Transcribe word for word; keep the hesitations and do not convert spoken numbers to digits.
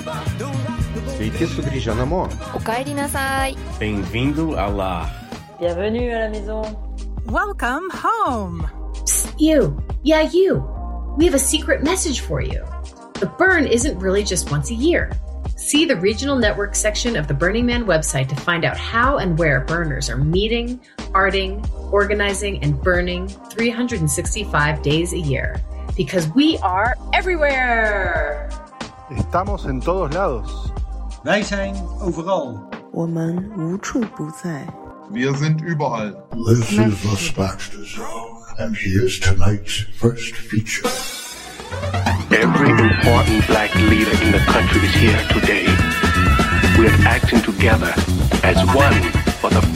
Sveiki sugrįžę namo. おかえりなさい。 Bem-vindo à lar. Bienvenue à la maison. Welcome home. Psst, you. Yeah, you. We have a secret message for you. The burn isn't really just once a year. See the regional network section of the Burning Man website to find out how and where burners are meeting, arting, organizing, and burning three hundred sixty-five days a year. Because we are everywhere! Estamos en todos lados. Wij zijn overal. 我们无处不在。 Wir sind überall. This is the Sparkster Zone, and here's tonight's first feature. Every important black leader in the country is here today. We're acting together as one for the